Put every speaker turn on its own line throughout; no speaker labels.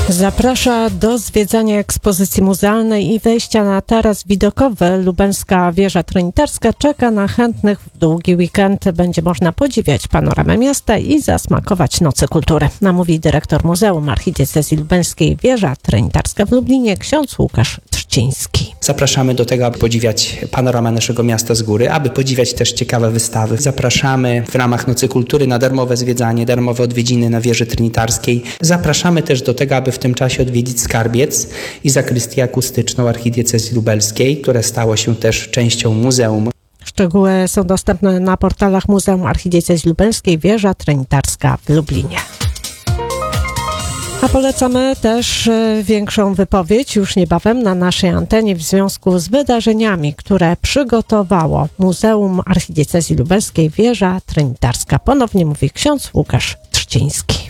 Zaprasza do zwiedzania ekspozycji muzealnej i wejścia na taras widokowy. Lubelska wieża tronitarska czeka na chętnych. W długi weekend będzie można podziwiać panoramę miasta i zasmakować Nocy Kultury. Namówi dyrektor Muzeum Archidiecezji Lubelskiej Wieża Tronitarska w Lublinie, ksiądz Łukasz Trzciński.
Zapraszamy do tego, aby podziwiać panoramę naszego miasta z góry, aby podziwiać też ciekawe wystawy. Zapraszamy w ramach Nocy Kultury na darmowe zwiedzanie, darmowe odwiedziny na wieży tronitarskiej. Zapraszamy też do tego, aby w tym czasie odwiedzić skarbiec i zakrystię akustyczną Archidiecezji Lubelskiej, które stało się też częścią muzeum.
Szczegóły są dostępne na portalach Muzeum Archidiecezji Lubelskiej Wieża Tronitarska w Lublinie. A polecamy też większą wypowiedź już niebawem na naszej antenie w związku z wydarzeniami, które przygotowało Muzeum Archidiecezji Lubelskiej Wieża Tronitarska. Ponownie mówi ksiądz Łukasz Trzciński.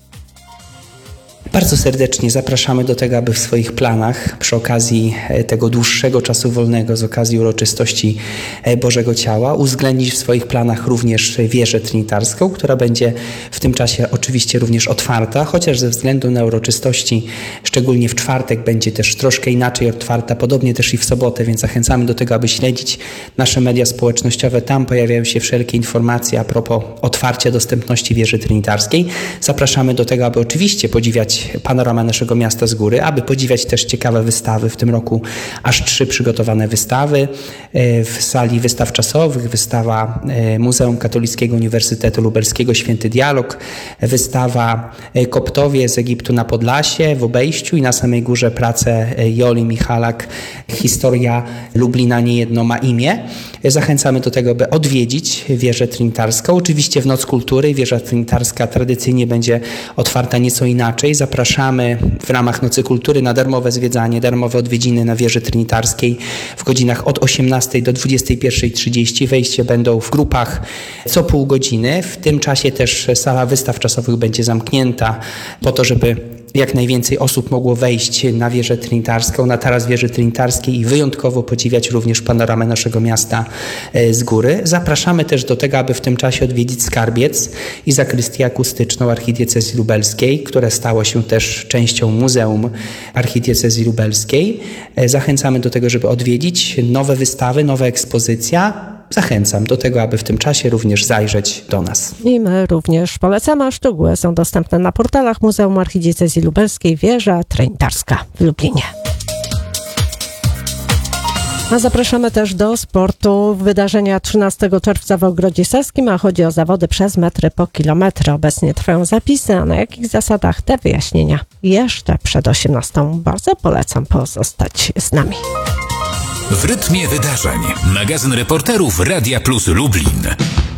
Bardzo serdecznie zapraszamy do tego, aby w swoich planach przy okazji tego dłuższego czasu wolnego, z okazji uroczystości Bożego Ciała, uwzględnić w swoich planach również wieżę trinitarską, która będzie w tym czasie oczywiście również otwarta, chociaż ze względu na uroczystości, szczególnie w czwartek, będzie też troszkę inaczej otwarta, podobnie też i w sobotę, więc zachęcamy do tego, aby śledzić nasze media społecznościowe. Tam pojawiają się wszelkie informacje a propos otwarcia dostępności wieży trinitarskiej. Zapraszamy do tego, aby oczywiście podziwiać panoramę naszego miasta z góry, aby podziwiać też ciekawe wystawy. W tym roku aż 3 przygotowane wystawy. W sali wystaw czasowych wystawa Muzeum Katolickiego Uniwersytetu Lubelskiego Święty Dialog, wystawa Koptowie z Egiptu na Podlasie w obejściu i na samej górze prace Joli Michalak Historia Lublina niejedno ma imię. Zachęcamy do tego, by odwiedzić wieżę trinitarską. Oczywiście w Noc Kultury wieża trinitarska tradycyjnie będzie otwarta nieco inaczej. Zapraszamy w ramach Nocy Kultury na darmowe zwiedzanie, darmowe odwiedziny na wieży trinitarskiej w godzinach od 18 do 21:30. Wejście będą w grupach co pół godziny. W tym czasie też sala wystaw czasowych będzie zamknięta po to, żeby jak najwięcej osób mogło wejść na wieżę trinitarską, na taras wieży trinitarskiej i wyjątkowo podziwiać również panoramę naszego miasta z góry. Zapraszamy też do tego, aby w tym czasie odwiedzić skarbiec i zakrystię akustyczną Archidiecezji Lubelskiej, które stało się też częścią Muzeum Archidiecezji Lubelskiej. Zachęcamy do tego, żeby odwiedzić nowe wystawy, nowe ekspozycja. Zachęcam do tego, aby w tym czasie również zajrzeć do nas.
I my również polecamy, a szczegóły są dostępne na portalach Muzeum Archidiecezji Lubelskiej Wieża Tronitarska w Lublinie. A zapraszamy też do sportu. Wydarzenia 13 czerwca w Ogrodzie Saskim, a chodzi o zawody przez metry po kilometry. Obecnie trwają zapisy, a na jakich zasadach te wyjaśnienia jeszcze przed 18. Bardzo polecam pozostać z nami.
W rytmie wydarzeń. Magazyn reporterów Radia Plus Lublin.